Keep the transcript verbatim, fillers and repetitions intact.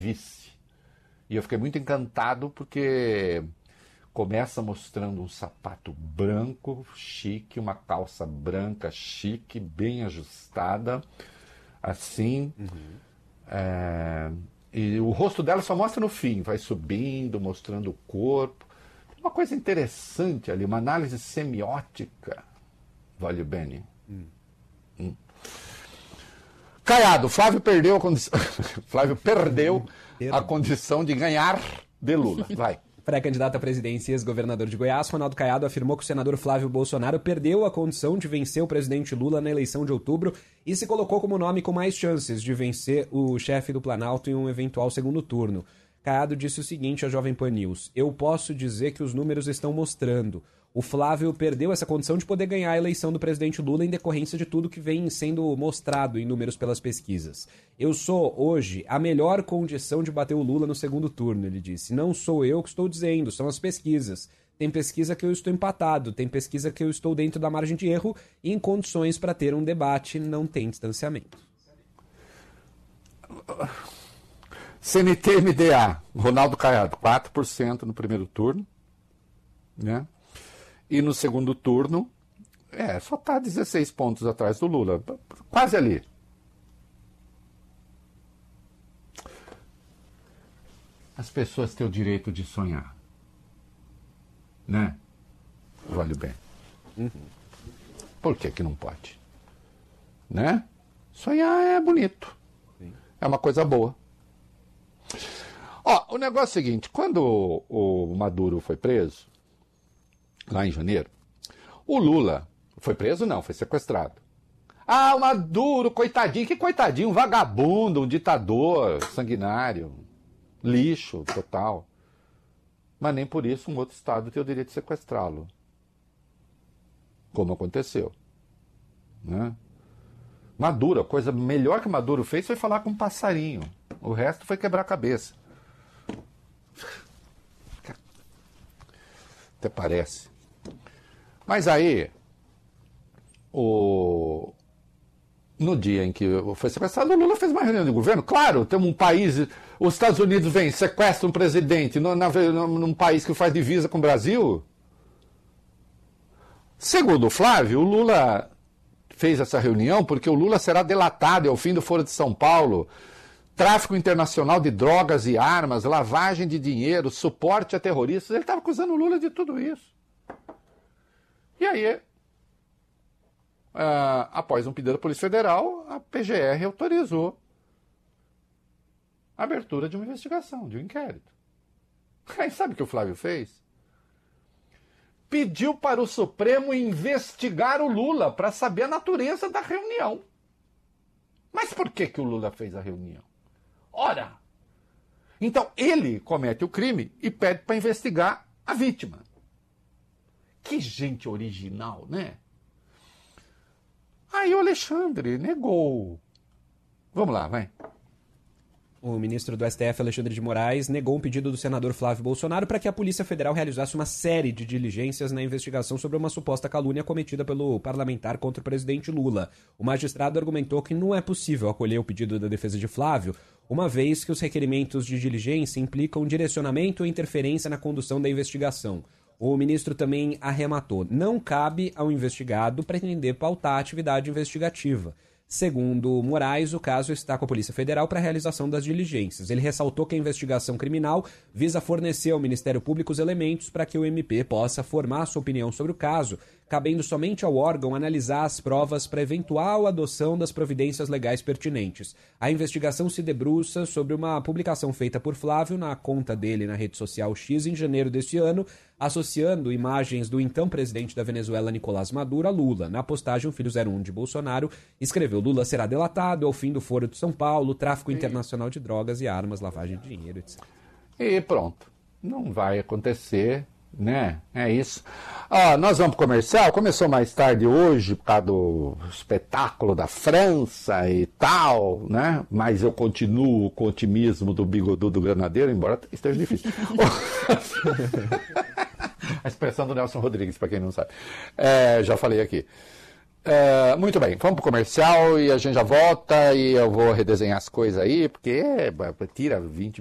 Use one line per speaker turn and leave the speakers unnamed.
vice. E eu fiquei muito encantado porque começa mostrando um sapato branco, chique, uma calça branca, chique, bem ajustada, assim. Uhum. É, e o rosto dela só mostra no fim, vai subindo, mostrando o corpo. Uma coisa interessante ali, uma análise semiótica, vale bem. Hum. Hum. Caiado, Flávio perdeu a condição. Flávio perdeu a condição de ganhar de Lula. Vai.
Pré-candidato à presidência e ex-governador de Goiás, Ronaldo Caiado afirmou que o senador Flávio Bolsonaro perdeu a condição de vencer o presidente Lula na eleição de outubro e se colocou como nome com mais chances de vencer o chefe do Planalto em um eventual segundo turno. Caiado disse o seguinte à Jovem Pan News: eu posso dizer que os números estão mostrando. O Flávio perdeu essa condição de poder ganhar a eleição do presidente Lula em decorrência de tudo que vem sendo mostrado em números pelas pesquisas. Eu sou, hoje, a melhor condição de bater o Lula no segundo turno, ele disse. Não sou eu que estou dizendo, são as pesquisas. Tem pesquisa que eu estou empatado, tem pesquisa que eu estou dentro da margem de erro e em condições para ter um debate, não tem distanciamento.
C N T M D A, Ronaldo Caiado, quatro por cento no primeiro turno, né? E no segundo turno, é, só está dezesseis pontos atrás do Lula, quase ali. As pessoas têm o direito de sonhar, né? Vale bem. Uhum. Por que que não pode? Né? Sonhar é bonito. Sim. É uma coisa boa. Ó, o negócio é o seguinte, quando o, o Maduro foi preso, lá em janeiro, o Lula foi preso? Não, foi sequestrado. Ah, o Maduro, coitadinho, que coitadinho, um vagabundo, um ditador sanguinário, lixo total. Mas nem por isso um outro Estado tem o direito de sequestrá-lo. Como aconteceu. Né? Maduro, a coisa melhor que o Maduro fez foi falar com um passarinho. O resto foi quebrar a cabeça. Até parece. Mas aí, o... no dia em que foi sequestrado, o Lula fez uma reunião de governo. Claro, tem um país, os Estados Unidos vêm, sequestram um presidente no, na, num país que faz divisa com o Brasil. Segundo o Flávio, o Lula fez essa reunião porque o Lula será delatado ao fim do Foro de São Paulo. Tráfico internacional de drogas e armas, lavagem de dinheiro, suporte a terroristas. Ele estava acusando o Lula de tudo isso. E aí, uh, após um pedido da Polícia Federal, a P G R autorizou a abertura de uma investigação, de um inquérito. Aí sabe o que o Flávio fez? Pediu para o Supremo investigar o Lula para saber a natureza da reunião. Mas por que que o Lula fez a reunião? Ora! Então ele comete o crime e pede para investigar a vítima. Que gente original, né? Aí o Alexandre negou. Vamos lá, vai.
O ministro do S T F, Alexandre de Moraes, negou um pedido do senador Flávio Bolsonaro para que a Polícia Federal realizasse uma série de diligências na investigação sobre uma suposta calúnia cometida pelo parlamentar contra o presidente Lula. O magistrado argumentou que não é possível acolher o pedido da defesa de Flávio, uma vez que os requerimentos de diligência implicam direcionamento ou interferência na condução da investigação. O ministro também arrematou: não cabe ao investigado pretender pautar a atividade investigativa. Segundo Moraes, o caso está com a Polícia Federal para a realização das diligências. Ele ressaltou que a investigação criminal visa fornecer ao Ministério Público os elementos para que o M P possa formar sua opinião sobre o caso, cabendo somente ao órgão analisar as provas para eventual adoção das providências legais pertinentes. A investigação se debruça sobre uma publicação feita por Flávio na conta dele na rede social X em janeiro deste ano, associando imagens do então presidente da Venezuela, Nicolás Maduro, a Lula. Na postagem, o filho zero um de Bolsonaro escreveu: Lula será delatado ao fim do Foro de São Paulo, tráfico internacional de drogas e armas, lavagem de dinheiro, etcétera.
E pronto. Não vai acontecer, né? É isso. Ah, nós vamos pro comercial. Começou mais tarde hoje por causa do espetáculo da França e tal, né? Mas eu continuo com o otimismo do bigodudo do granadeiro, embora esteja difícil. A expressão do Nelson Rodrigues, para quem não sabe. É, já falei aqui. É, muito bem, vamos pro comercial e a gente já volta e eu vou redesenhar as coisas aí, porque é, tira vinte